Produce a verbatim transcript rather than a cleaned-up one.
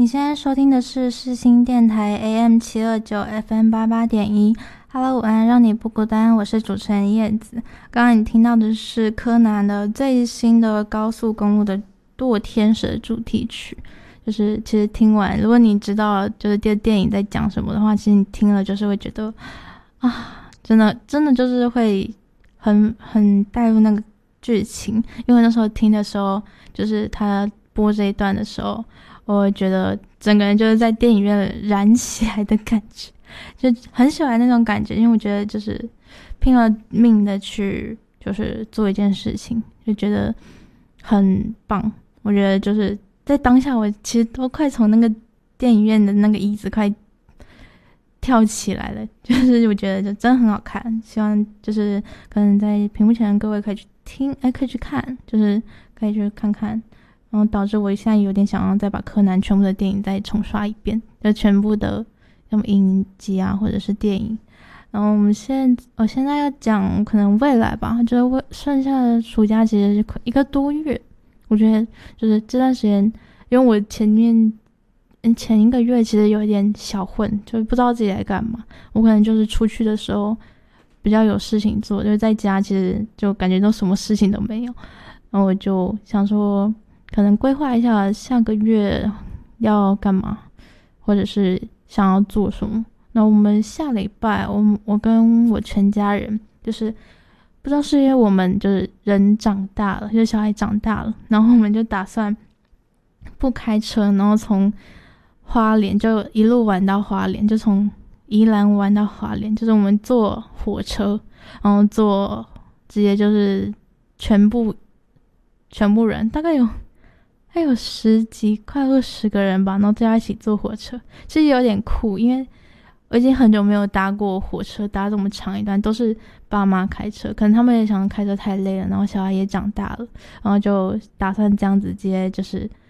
你现在收听的是世新电台 A M 七二九 F M 八八点一。Hello， 午安，让你不孤单，我是主持人叶子。刚刚你听到的是柯南的最新的高速公路的堕天使的主题曲。就是其实听完，如果你知道就是这电影在讲什么的话，其实你听了就是会觉得啊，真的真的就是会很很带入那个剧情。因为那时候听的时候，就是他播这一段的时候，我觉得整个人就是在电影院燃起来的感觉，就很喜欢那种感觉。因为我觉得就是拼了命的去就是做一件事情，就觉得很棒。我觉得就是在当下，我其实都快从那个电影院的那个椅子快跳起来了，就是我觉得就真的很好看。希望就是可能在屏幕前的各位可以去听，哎，可以去看，就是可以去看看。然后导致我现在有点想要再把柯南全部的电影再重刷一遍，就全部的要么影集啊或者是电影。然后我们现在我现在要讲可能未来吧，就是未剩下的暑假其实是一个多月。我觉得就是这段时间，因为我前面前一个月其实有一点小混，就不知道自己在干嘛。我可能就是出去的时候比较有事情做，就是在家其实就感觉都什么事情都没有。然后我就想说可能规划一下下个月要干嘛，或者是想要做什么。那我们下礼拜我我跟我全家人就是不知道是因为我们就是人长大了，就是小孩长大了，然后我们就打算不开车，然后从花莲就一路玩到花莲，就从宜兰玩到花莲，就是我们坐火车，然后坐直接就是全部全部人大概有还有十几快二十个人吧，然后大家一起坐火车，其实有点酷。因为我已经很久没有搭过火车，搭这么长一段都是爸妈开车，可能他们也想开车太累了，然后小孩也长大了，然后就打算这样子直接就是